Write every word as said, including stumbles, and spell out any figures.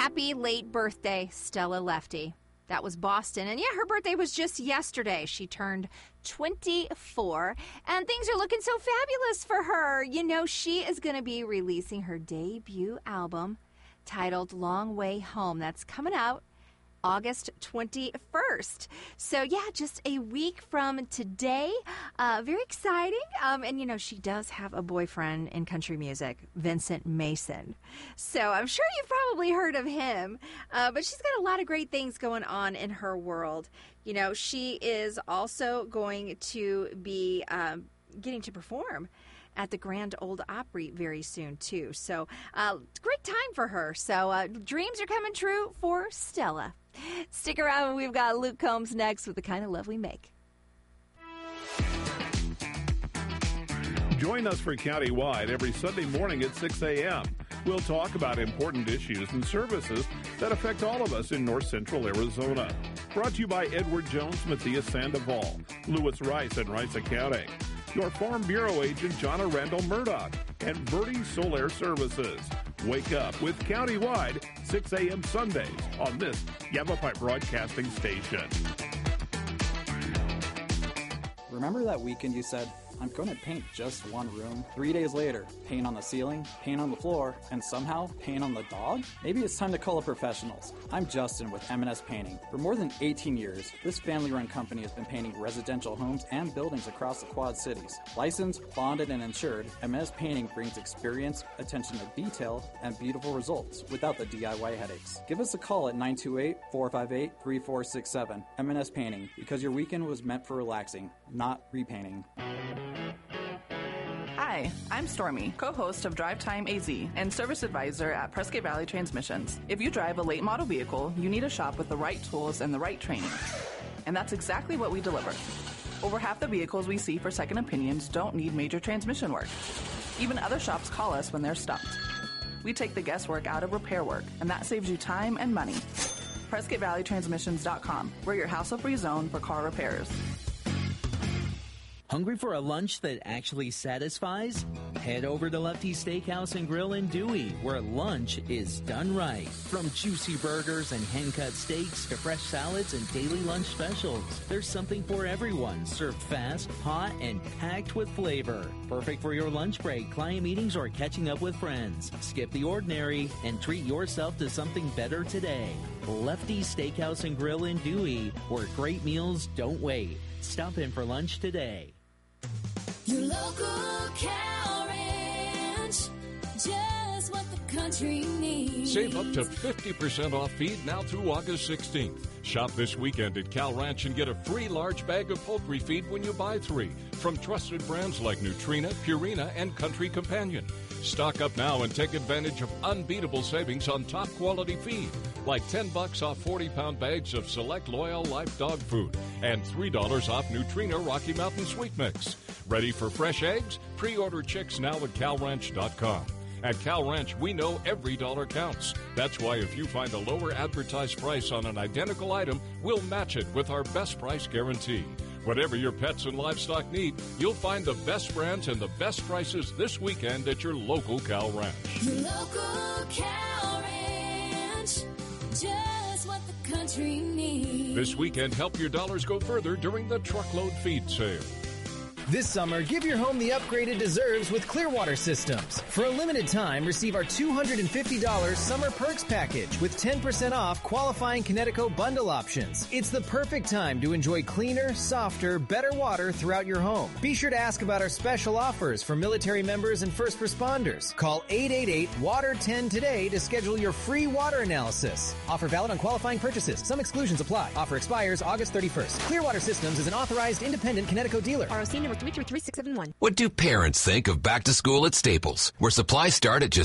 happy late birthday, Stella Lefty. That was Boston. And yeah, her birthday was just yesterday. She turned twenty-four, and things are looking so fabulous for her. You know, she is going to be releasing her debut album titled Long Way Home. That's coming out August twenty-first. So, yeah, just a week from today. Uh, very exciting. Um, and, you know, she does have a boyfriend in country music, Vincent Mason. So I'm sure you've probably heard of him. Uh, but she's got a lot of great things going on in her world. You know, she is also going to be um, getting to perform at the Grand Ole Opry very soon, too. So, uh, great time for her. So, uh, dreams are coming true for Stella. Stick around. We've got Luke Combs next with The Kind of Love We Make. Join us for Countywide every Sunday morning at six a.m. We'll talk about important issues and services that affect all of us in north central Arizona. Brought to you by Edward Jones, Matthias Sandoval, Lewis Rice and Rice Accounting, your Farm Bureau agent, Jonna Randall Murdoch, and Verde Solaire Services. Wake up with Countywide, six a.m. Sundays on this Yavapai Broadcasting Station. Remember that weekend you said, I'm going to paint just one room? Three days later, paint on the ceiling, paint on the floor, and somehow paint on the dog? Maybe it's time to call the professionals. I'm Justin with M and S Painting. For more than eighteen years, this family-run company has been painting residential homes and buildings across the Quad Cities. Licensed, bonded, and insured, M and S Painting brings experience, attention to detail, and beautiful results without the D I Y headaches. Give us a call at nine two eight, four five eight, three four six seven. M and S Painting, because your weekend was meant for relaxing, not repainting. Hi, I'm Stormy, co-host of Drive Time A Z and service advisor at Prescott Valley Transmissions. If you drive a late model vehicle, you need a shop with the right tools and the right training. And that's exactly what we deliver. Over half the vehicles we see for second opinions don't need major transmission work. Even other shops call us when they're stumped. We take the guesswork out of repair work, and that saves you time and money. Prescott Valley Transmissions dot com. We're your hassle-free zone for car repairs. Hungry for a lunch that actually satisfies? Head over to Lefty's Steakhouse and Grill in Dewey, where lunch is done right. From juicy burgers and hand-cut steaks to fresh salads and daily lunch specials, there's something for everyone, served fast, hot, and packed with flavor. Perfect for your lunch break, client meetings, or catching up with friends. Skip the ordinary and treat yourself to something better today. Lefty's Steakhouse and Grill in Dewey, where great meals don't wait. Stop in for lunch today. Your local cow ranch, just what the country needs. Save up to fifty percent off feed now through August sixteenth. Shop this weekend at Cow Ranch and get a free large bag of poultry feed when you buy three from trusted brands like Nutrina, Purina, and Country Companion. Stock up now and take advantage of unbeatable savings on top quality feed, like ten bucks off forty-pound bags of select Loyal Life dog food and three dollars off Nutrina Rocky Mountain Sweet Mix. Ready for fresh eggs? Pre-order chicks now at cow ranch dot com. At Cow Ranch, we know every dollar counts. That's why if you find a lower advertised price on an identical item, we'll match it with our best price guarantee. Whatever your pets and livestock need, you'll find the best brands and the best prices this weekend at your local Cow Ranch. Your local cow ranch, just what the country needs. This weekend, help your dollars go further during the truckload feed sale. This summer, give your home the upgrade it deserves with Clearwater Systems. For a limited time, receive our two hundred fifty dollars Summer Perks Package with ten percent off qualifying Kinetico bundle options. It's the perfect time to enjoy cleaner, softer, better water throughout your home. Be sure to ask about our special offers for military members and first responders. Call eight eight eight, water ten today to schedule your free water analysis. Offer valid on qualifying purchases. Some exclusions apply. Offer expires August thirty-first. Clearwater Systems is an authorized independent Kinetico dealer. R O C number three three three six seven one. What do parents think of back to school at Staples, where supplies start at just